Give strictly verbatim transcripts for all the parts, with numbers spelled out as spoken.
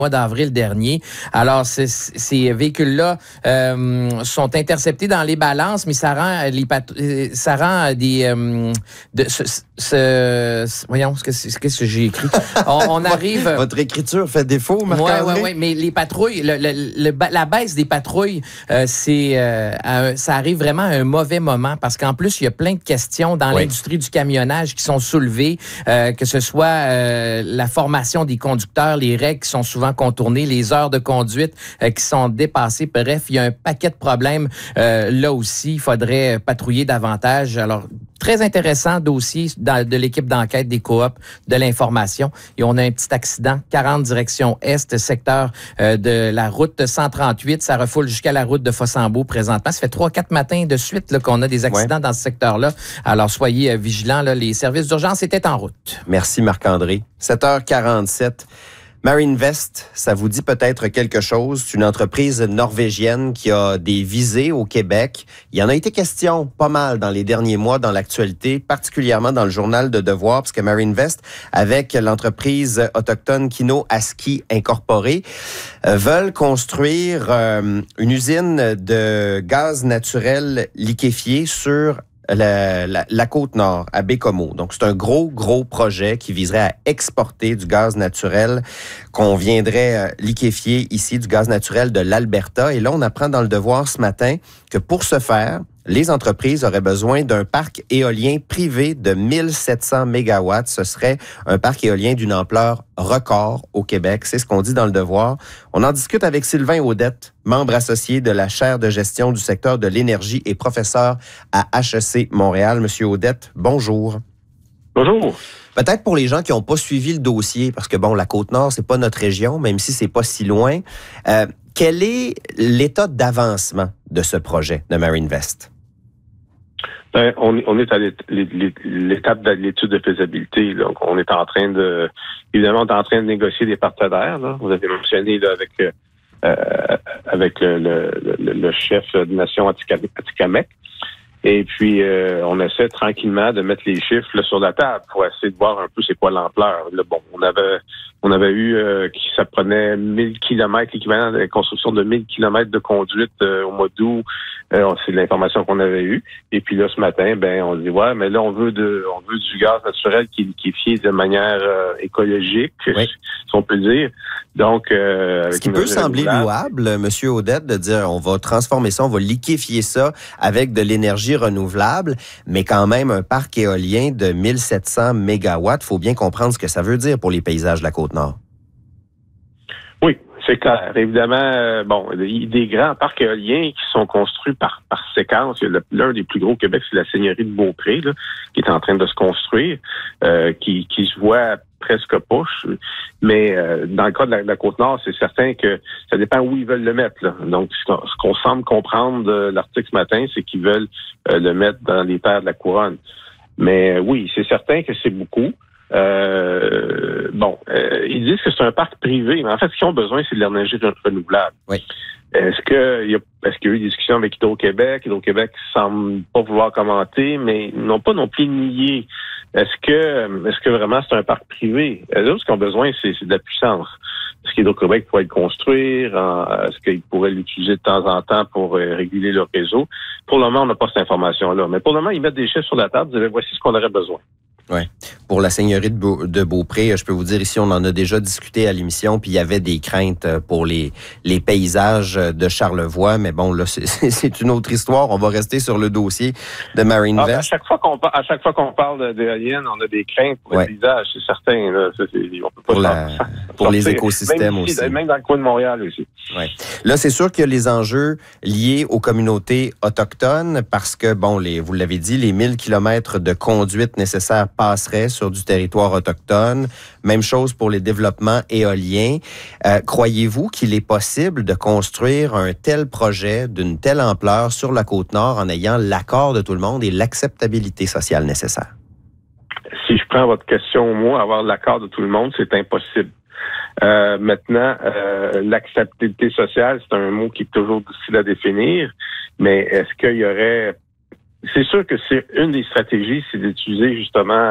mois d'avril dernier. Alors, c'est, ces véhicules-là euh, sont interceptés dans les balances, mais ça rend les pat- ça rend des euh, de, ce, ce, voyons ce que c'est, qu'est-ce que j'ai écrit. On, on arrive. Votre écriture fait défaut, Marc-André. Oui, oui, oui, mais les patrouilles, le, le, le, la baisse des patrouilles, euh, c'est euh, à, ça arrive vraiment à un mauvais moment parce qu'en plus il y a plein de questions dans oui. l'industrie du camionnage qui sont soulevées, euh, que ce soit euh, la formation des conducteurs, les règles qui sont souvent contournées, les heures de conduite euh, qui sont dépassées. Bref, il y a un paquet de problèmes euh, là aussi. Il faudrait patrouiller davantage. Alors, très intéressant dossier dans, de l'équipe d'enquête des coops de l'information. Et on a un petit accident, quarante direction est, secteur euh, de la route cent trente-huit. Ça refoule jusqu'à la route de Fossambeau présentement. Ça fait trois, quatre matins de suite là, qu'on a des accidents ouais. dans ce secteur-là. Alors, soyez euh, vigilants. Là, les services d'urgence étaient en route. Merci, Marc-André. sept heures quarante-sept. Marinvest, ça vous dit peut-être quelque chose? C'est une entreprise norvégienne qui a des visées au Québec. Il y en a été question pas mal dans les derniers mois dans l'actualité, particulièrement dans le journal de Devoir, parce que Marinvest, avec l'entreprise autochtone Kino Aski Incorporée, euh, veulent construire euh, une usine de gaz naturel liquéfié sur La, la, la Côte-Nord, à Bécomo. Donc, c'est un gros, gros projet qui viserait à exporter du gaz naturel qu'on viendrait euh, liquéfier ici, du gaz naturel de l'Alberta. Et là, on apprend dans le Devoir ce matin que pour ce faire, les entreprises auraient besoin d'un parc éolien privé de mille sept cents mégawatts. Ce serait un parc éolien d'une ampleur record au Québec. C'est ce qu'on dit dans le Devoir. On en discute avec Sylvain Audette, membre associé de la chaire de gestion du secteur de l'énergie et professeur à H E C Montréal. Monsieur Audette, bonjour. Bonjour. Peut-être pour les gens qui n'ont pas suivi le dossier, parce que bon, la Côte-Nord, c'est pas notre région, même si c'est pas si loin. Euh, quel est l'état d'avancement de ce projet de Marinvest? Ben, on, on est à l'étape de l'étude de faisabilité. Donc, on est en train de, évidemment, on est en train de négocier des partenaires. Là. Vous avez mentionné là, avec euh, avec le, le, le, le chef de Nation Atikamekw. Et puis, euh, on essaie tranquillement de mettre les chiffres là, sur la table pour essayer de voir un peu c'est quoi l'ampleur. Là, bon, on avait on avait eu euh, que ça prenait mille kilomètres, l'équivalent de la construction de mille kilomètres de conduite euh, au mois d'août. Euh, c'est l'information qu'on avait eue. Et puis là, ce matin, ben on dit ouais, mais là, on veut de on veut du gaz naturel qui est liquéfié de manière euh, écologique, oui. si on peut dire. Donc, euh, ce qui peut sembler louable, Monsieur Audette, de dire on va transformer ça, on va liquéfier ça avec de l'énergie renouvelable, mais quand même un parc éolien de mille sept cents mégawatts. Il faut bien comprendre ce que ça veut dire pour les paysages de la Côte-Nord. Oui, c'est clair. Évidemment, euh, bon, des grands parcs éoliens qui sont construits par, par séquence. Il y a le, l'un des plus gros au Québec, c'est la Seigneurie de Beaupré, là, qui est en train de se construire, euh, qui, qui se voit presque pas. Mais euh, dans le cas de la, de la Côte-Nord, c'est certain que ça dépend où ils veulent le mettre. Là. Donc, ce qu'on, ce qu'on semble comprendre de l'article ce matin, c'est qu'ils veulent euh, le mettre dans les terres de la couronne. Mais euh, oui, c'est certain que c'est beaucoup. Euh, bon, euh, ils disent que c'est un parc privé, mais en fait, ce qu'ils ont besoin, c'est de l'énergie renouvelable. Oui. Est-ce que il y a, est-ce qu'il y a eu des discussions avec Hydro-Québec? Hydro-Québec semble pas vouloir commenter, mais ils n'ont pas non plus nié. Est-ce que, est-ce que vraiment c'est un parc privé? Les autres, ce qu'ils ont besoin, c'est, c'est de la puissance. Est-ce qu'Hydro-Québec pourrait le construire? En, est-ce qu'ils pourraient l'utiliser de temps en temps pour euh, réguler leur réseau? Pour le moment, on n'a pas cette information-là. Mais pour le moment, ils mettent des chiffres sur la table. Ils disent, voici ce qu'on aurait besoin. Oui. Pour la Seigneurie de, Beau, de Beaupré, je peux vous dire ici, on en a déjà discuté à l'émission, puis il y avait des craintes pour les, les paysages de Charlevoix, mais bon, là, c'est, c'est une autre histoire. On va rester sur le dossier de Marinvest. Ah, à chaque fois qu'on à chaque fois qu'on parle d'éoliennes, on a des craintes pour ouais. les paysages, c'est certain. Là, ça, c'est, on peut pas pour la, pour les écosystèmes même ici, aussi. Même dans le coin de Montréal aussi. Ouais. Là, c'est sûr qu'il y a les enjeux liés aux communautés autochtones, parce que, bon, les, vous l'avez dit, les mille kilomètres de conduite nécessaires passerait sur du territoire autochtone. Même chose pour les développements éoliens. Euh, croyez-vous qu'il est possible de construire un tel projet d'une telle ampleur sur la Côte-Nord en ayant l'accord de tout le monde et l'acceptabilité sociale nécessaire? Si je prends votre question au mot, avoir l'accord de tout le monde, c'est impossible. Euh, maintenant, euh, l'acceptabilité sociale, c'est un mot qui est toujours difficile à définir, mais est-ce qu'il y aurait... C'est sûr que c'est une des stratégies, c'est d'utiliser justement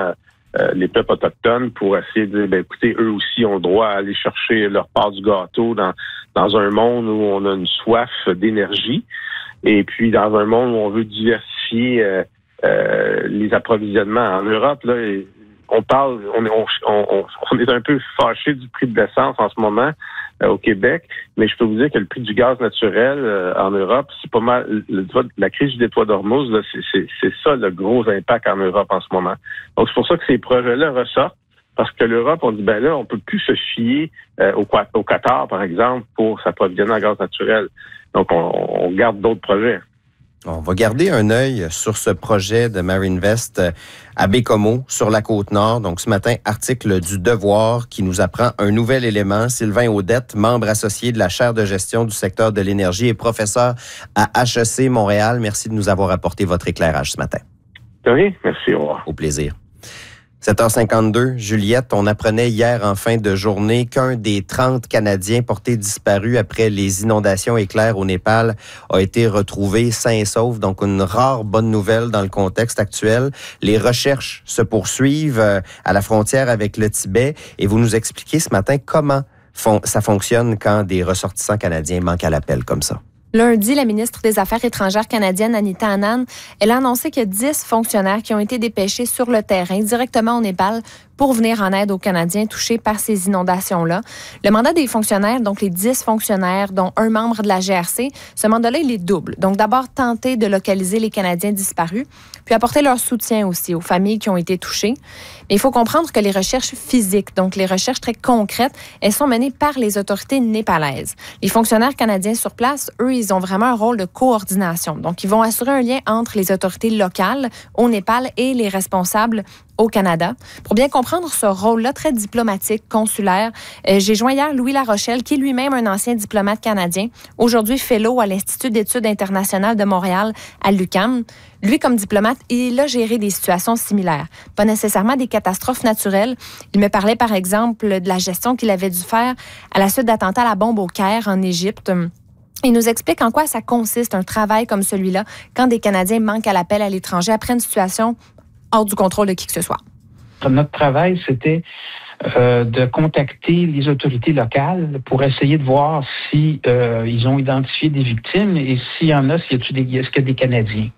euh, les peuples autochtones pour essayer de dire, ben, écoutez, eux aussi ont le droit à aller chercher leur part du gâteau dans, dans un monde où on a une soif d'énergie et puis dans un monde où on veut diversifier euh, euh, les approvisionnements. En Europe, là, on parle, on, on, on, on est un peu fâché du prix de l'essence en ce moment euh, au Québec, mais je peux vous dire que le prix du gaz naturel euh, en Europe, c'est pas mal. Le, la crise du détroit d'Ormuz, là, c'est, c'est, c'est ça le gros impact en Europe en ce moment. Donc c'est pour ça que ces projets-là ressortent, parce que l'Europe, on dit ben là, on peut plus se fier euh, au, au Qatar, par exemple, pour s'approvisionner en gaz naturel. Donc on, on garde d'autres projets. On va garder un œil sur ce projet de Marinvest à Baie-Comeau, sur la Côte-Nord. Donc, ce matin, article du Devoir qui nous apprend un nouvel élément. Sylvain Audette, membre associé de la chaire de gestion du secteur de l'énergie et professeur à H E C Montréal. Merci de nous avoir apporté votre éclairage ce matin. Oui, merci. Au revoir. Au plaisir. sept heures cinquante-deux, Juliette, on apprenait hier en fin de journée qu'un des trente Canadiens portés disparus après les inondations éclairs au Népal a été retrouvé sain et sauf. Donc, une rare bonne nouvelle dans le contexte actuel. Les recherches se poursuivent à la frontière avec le Tibet et vous nous expliquez ce matin comment fon- ça fonctionne quand des ressortissants canadiens manquent à l'appel comme ça. Lundi, la ministre des Affaires étrangères canadienne, Anita Anand, elle a annoncé que dix fonctionnaires qui ont été dépêchés sur le terrain, directement au Népal, pour venir en aide aux Canadiens touchés par ces inondations-là. Le mandat des fonctionnaires, donc les dix fonctionnaires, dont un membre de la G R C, ce mandat-là, il est double. Donc, d'abord, tenter de localiser les Canadiens disparus, puis apporter leur soutien aussi aux familles qui ont été touchées. Mais il faut comprendre que les recherches physiques, donc les recherches très concrètes, elles sont menées par les autorités népalaises. Les fonctionnaires canadiens sur place, eux, ils ont vraiment un rôle de coordination. Donc, ils vont assurer un lien entre les autorités locales au Népal et les responsables au Canada. Pour bien comprendre ce rôle-là très diplomatique, consulaire, euh, j'ai joint hier Louis Larochelle, qui est lui-même un ancien diplomate canadien, aujourd'hui fellow à l'Institut d'études internationales de Montréal, à l'U Q A M. Lui, comme diplomate, il a géré des situations similaires. Pas nécessairement des catastrophes naturelles. Il me parlait, par exemple, de la gestion qu'il avait dû faire à la suite d'attentats à la bombe au Caire, en Égypte. Il nous explique en quoi ça consiste, un travail comme celui-là, quand des Canadiens manquent à l'appel à l'étranger après une situation hors du contrôle de qui que ce soit. Notre travail, c'était euh, de contacter les autorités locales pour essayer de voir si euh, ils ont identifié des victimes et s'il y en a, s'il y a des, est-ce qu'il y a des Canadiens.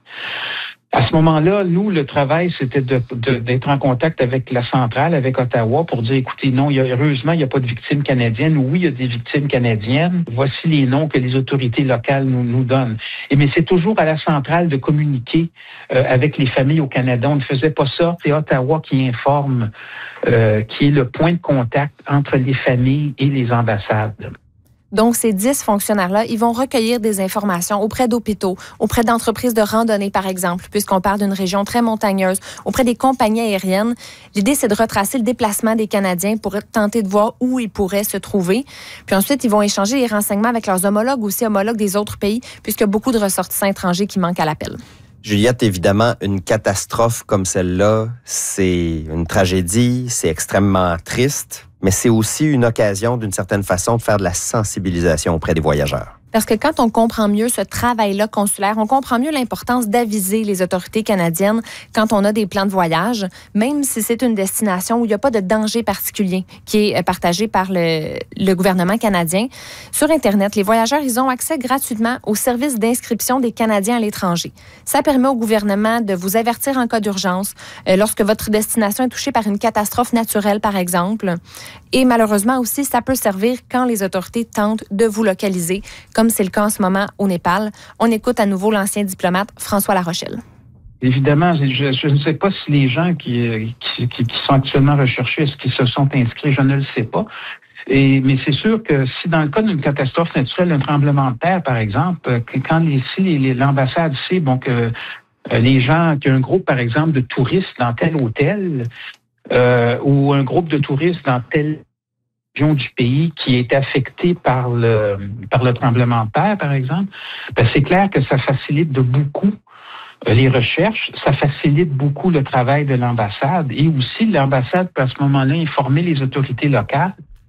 À ce moment-là, nous, le travail, c'était de, de, d'être en contact avec la centrale, avec Ottawa, pour dire, écoutez, non, il y a, heureusement, il n'y a pas de victimes canadiennes. Oui, il y a des victimes canadiennes. Voici les noms que les autorités locales nous, nous donnent. Et mais c'est toujours à la centrale de communiquer euh, avec les familles au Canada. On ne faisait pas ça. C'est Ottawa qui informe, euh, qui est le point de contact entre les familles et les ambassades. Donc, ces dix fonctionnaires-là, ils vont recueillir des informations auprès d'hôpitaux, auprès d'entreprises de randonnée, par exemple, puisqu'on parle d'une région très montagneuse, auprès des compagnies aériennes. L'idée, c'est de retracer le déplacement des Canadiens pour tenter de voir où ils pourraient se trouver. Puis ensuite, ils vont échanger les renseignements avec leurs homologues, aussi homologues des autres pays, puisqu'il y a beaucoup de ressortissants étrangers qui manquent à l'appel. Juliette, évidemment, une catastrophe comme celle-là, c'est une tragédie, c'est extrêmement triste, mais c'est aussi une occasion, d'une certaine façon, de faire de la sensibilisation auprès des voyageurs. Parce que quand on comprend mieux ce travail-là consulaire, on comprend mieux l'importance d'aviser les autorités canadiennes quand on a des plans de voyage, même si c'est une destination où il n'y a pas de danger particulier qui est partagé par le, le gouvernement canadien. Sur Internet, les voyageurs, ils ont accès gratuitement au service d'inscription des Canadiens à l'étranger. Ça permet au gouvernement de vous avertir en cas d'urgence, euh, lorsque votre destination est touchée par une catastrophe naturelle, par exemple. Et malheureusement aussi, ça peut servir quand les autorités tentent de vous localiser, comme c'est le cas en ce moment au Népal. On écoute à nouveau l'ancien diplomate François Larochelle. Évidemment, je, je ne sais pas si les gens qui, qui, qui sont actuellement recherchés, est-ce qu'ils se sont inscrits, je ne le sais pas. Et, mais c'est sûr que si dans le cas d'une catastrophe naturelle, un tremblement de terre, par exemple, quand les, si les, l'ambassade sait bon, que euh, les gens, qu'il y a un groupe, par exemple, de touristes dans tel hôtel, euh, ou un groupe de touristes dans telle région du pays qui est affectée par le par le tremblement de terre, par exemple, ben c'est clair que ça facilite de beaucoup les recherches, ça facilite beaucoup le travail de l'ambassade et aussi l'ambassade peut à ce moment-là informer les autorités locales.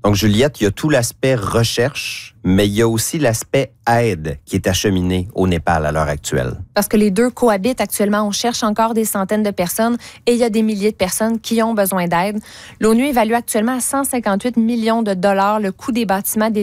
Donc, Juliette, il y a tout l'aspect recherche, mais il y a aussi l'aspect aide qui est acheminé au Népal à l'heure actuelle. Parce que les deux cohabitent actuellement. On cherche encore des centaines de personnes et il y a des milliers de personnes qui ont besoin d'aide. L'ONU évalue actuellement à cent cinquante-huit millions de dollars le coût des bâtiments des